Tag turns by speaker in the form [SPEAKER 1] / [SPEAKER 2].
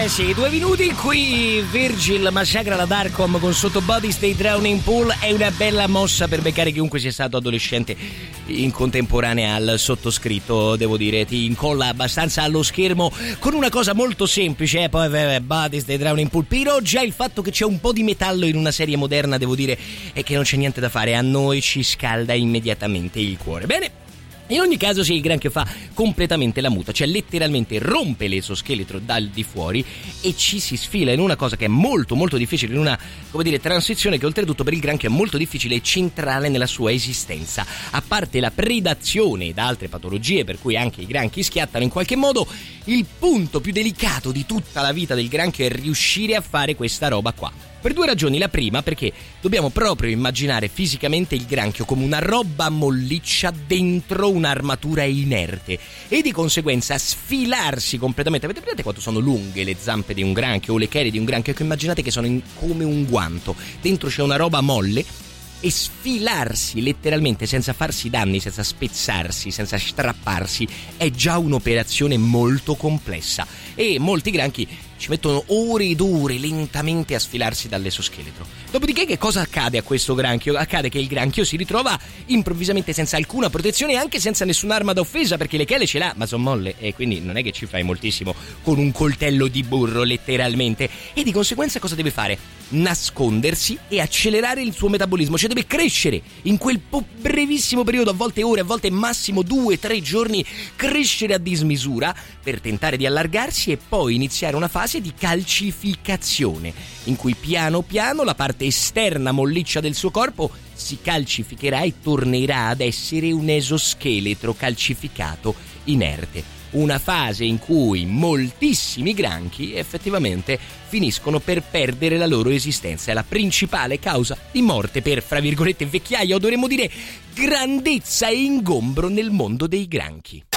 [SPEAKER 1] Sì, 2 minuti qui Virgil massacra la Darkom con sotto Body Stay Drowning Pool. È una bella mossa per beccare chiunque sia stato adolescente in contemporanea al sottoscritto, devo dire, ti incolla abbastanza allo schermo con una cosa molto semplice, poi Body Stay Drowning Pool. Però già il fatto che c'è un po' di metallo in una serie moderna, devo dire, è che non c'è niente da fare, a noi ci scalda immediatamente il cuore. Bene, in ogni caso sì, il granchio fa completamente la muta, cioè letteralmente rompe l'esoscheletro dal di fuori e ci si sfila in una cosa che è molto molto difficile, in una, come dire, transizione che oltretutto per il granchio è molto difficile e centrale nella sua esistenza. A parte la predazione ed altre patologie per cui anche i granchi schiattano in qualche modo, il punto più delicato di tutta la vita del granchio è riuscire a fare questa roba qua. Per 2 ragioni. La prima, perché dobbiamo proprio immaginare fisicamente il granchio come una roba molliccia dentro un'armatura inerte e di conseguenza sfilarsi completamente. Avete presente quanto sono lunghe le zampe di un granchio o le chele di un granchio? Ecco, immaginate che sono come un guanto, dentro c'è una roba molle e sfilarsi letteralmente senza farsi danni, senza spezzarsi, senza strapparsi è già un'operazione molto complessa e molti granchi ci mettono ore ed ore lentamente a sfilarsi dall'esoscheletro. Dopodiché che cosa accade a questo granchio? Accade che il granchio si ritrova improvvisamente senza alcuna protezione e anche senza nessun'arma da offesa, perché le chele ce l'ha ma sono molle e quindi non è che ci fai moltissimo con un coltello di burro letteralmente, e di conseguenza cosa deve fare? Nascondersi e accelerare il suo metabolismo, cioè deve crescere in quel brevissimo periodo, a volte ore, a volte massimo 2-3 giorni, crescere a dismisura per tentare di allargarsi e poi iniziare una fase di calcificazione in cui piano piano la parte esterna molliccia del suo corpo si calcificherà e tornerà ad essere un esoscheletro calcificato inerte. Una fase in cui moltissimi granchi effettivamente finiscono per perdere la loro esistenza. È la principale causa di morte per, fra virgolette, vecchiaia, o dovremmo dire grandezza e ingombro nel mondo dei granchi.